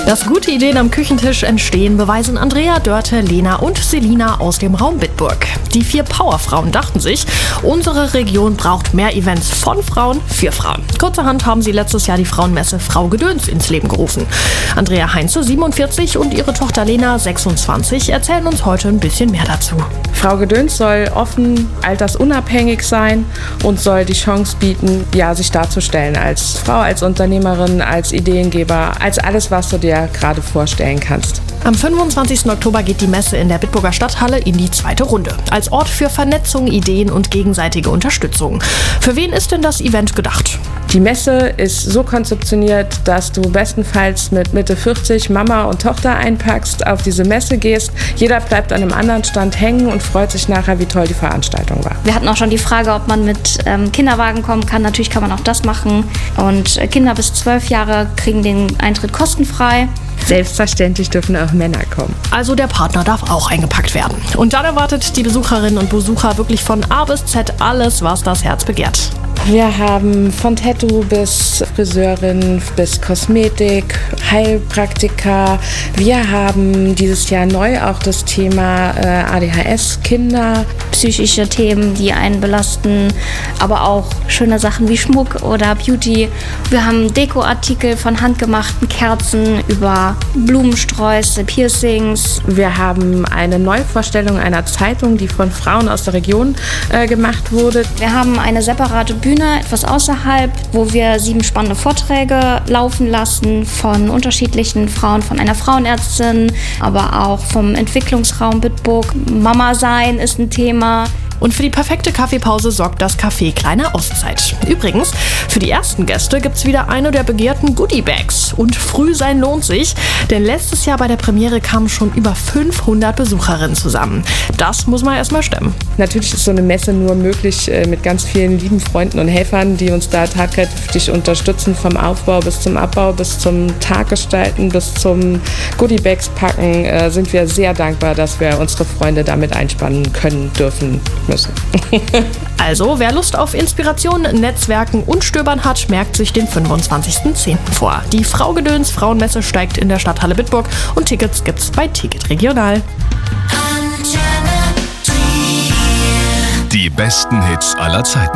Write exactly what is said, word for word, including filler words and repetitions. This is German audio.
Dass gute Ideen am Küchentisch entstehen, beweisen Andrea, Dörte, Lena und Selina aus dem Raum Bitburg. Die vier Powerfrauen dachten sich, unsere Region braucht mehr Events von Frauen für Frauen. Kurzerhand haben sie letztes Jahr die Frauenmesse Frau Gedöns ins Leben gerufen. Andrea Heinze, siebenundvierzig, und ihre Tochter Lena, sechsundzwanzig, erzählen uns heute ein bisschen mehr dazu. Frau Gedöns soll offen, altersunabhängig sein und soll die Chance bieten, ja, sich darzustellen als Frau, als Unternehmerin, als Ideengeber, als alles, was du dir gerade vorstellen kannst. Am fünfundzwanzigsten Oktober geht die Messe in der Bitburger Stadthalle in die zweite Runde. Als Ort für Vernetzung, Ideen und gegenseitige Unterstützung. Für wen ist denn das Event gedacht? Die Messe ist so konzeptioniert, dass du bestenfalls mit Mitte vierzig Mama und Tochter einpackst, auf diese Messe gehst. Jeder bleibt an einem anderen Stand hängen und freut sich nachher, wie toll die Veranstaltung war. Wir hatten auch schon die Frage, ob man mit ähm, Kinderwagen kommen kann. Natürlich kann man auch das machen. Und äh, Kinder bis zwölf Jahre kriegen den Eintritt kostenfrei. Selbstverständlich dürfen auch Männer kommen. Also der Partner darf auch eingepackt werden. Und dann erwartet die Besucherinnen und Besucher wirklich von A bis Z alles, was das Herz begehrt. Wir haben von Tattoo bis Friseurin, bis Kosmetik, Heilpraktiker. Wir haben dieses Jahr neu auch das Thema äh, A D H S, Kinder. Psychische Themen, die einen belasten, aber auch schöne Sachen wie Schmuck oder Beauty. Wir haben Dekoartikel von handgemachten Kerzen über Blumensträuße, Piercings. Wir haben eine Neuvorstellung einer Zeitung, die von Frauen aus der Region äh, gemacht wurde. Wir haben eine separate Bühne, etwas außerhalb, wo wir sieben spannende Vorträge laufen lassen von unterschiedlichen Frauen, von einer Frauenärztin, aber auch vom Entwicklungsraum Bitburg. Mama sein ist ein Thema. Und für die perfekte Kaffeepause sorgt das Café Kleine Auszeit. Übrigens, für die ersten Gäste gibt's wieder eine der begehrten Goodie-Bags. Und früh sein lohnt sich, denn letztes Jahr bei der Premiere kamen schon über fünfhundert Besucherinnen zusammen. Das muss man erstmal stemmen. Natürlich ist so eine Messe nur möglich äh, mit ganz vielen lieben Freunden und Helfern, die uns da tatkräftig unterstützen, vom Aufbau bis zum Abbau, bis zum Taggestalten, bis zum Goodie-Bags packen. Äh, sind wir sehr dankbar, dass wir unsere Freunde damit einspannen können, dürfen, müssen. Also, wer Lust auf Inspiration, Netzwerken und Stöbern hat, merkt sich den fünfundzwanzigsten zehnten vor. Die Frau Gedöns Frauenmesse steigt in der Stadthalle Bitburg und Tickets gibt's bei Ticket Regional. Die besten Hits aller Zeiten.